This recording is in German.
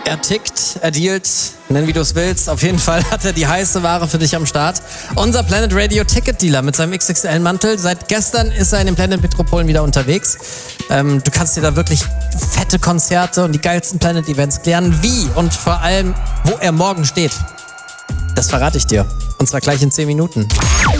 Er tickt, er dealt, nenn wie du es willst. Auf jeden Fall hat er die heiße Ware für dich am Start. Unser Planet Radio Ticket Dealer mit seinem XXL-Mantel. Seit gestern ist er in den Planet Metropolen wieder unterwegs. Du kannst dir da wirklich fette Konzerte und die geilsten Planet Events klären. Wie und vor allem, wo er morgen steht. Das verrate ich dir. Und zwar gleich in 10 Minuten.